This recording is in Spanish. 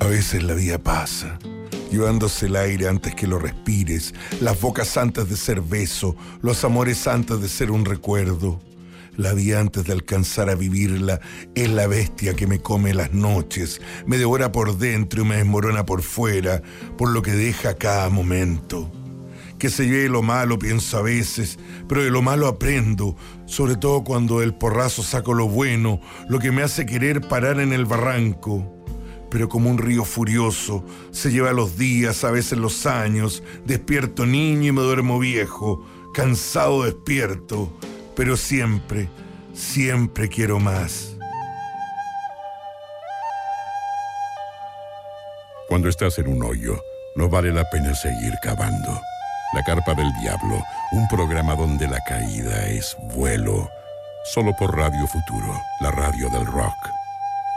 veces la vida pasa, llevándose el aire antes que lo respires, las bocas antes de ser beso, los amores antes de ser un recuerdo. La vida antes de alcanzar a vivirla es la bestia que me come las noches, me devora por dentro y me desmorona por fuera, por lo que deja cada momento. Que se lleve lo malo, pienso a veces, pero de lo malo aprendo, sobre todo cuando del porrazo saco lo bueno, lo que me hace querer parar en el barranco. Pero como un río furioso, se lleva los días, a veces los años, despierto niño y me duermo viejo, cansado despierto, pero siempre, siempre quiero más. Cuando estás en un hoyo, no vale la pena seguir cavando. La Carpa del Diablo, un programa donde la caída es vuelo. Solo por Radio Futuro, la radio del rock.